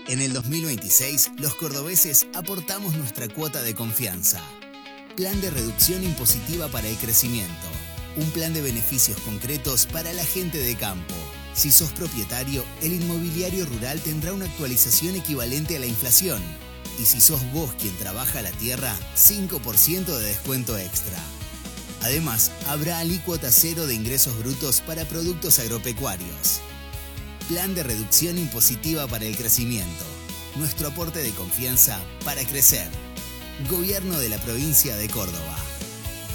En el 2026, los cordobeses aportamos nuestra cuota de confianza. Plan de reducción impositiva para el crecimiento. Un plan de beneficios concretos para la gente de campo. Si sos propietario, el inmobiliario rural tendrá una actualización equivalente a la inflación. Y si sos vos quien trabaja la tierra, 5% de descuento extra. Además, habrá alícuota cero de ingresos brutos para productos agropecuarios. Plan de reducción impositiva para el crecimiento. Nuestro aporte de confianza para crecer. Gobierno de la provincia de Córdoba.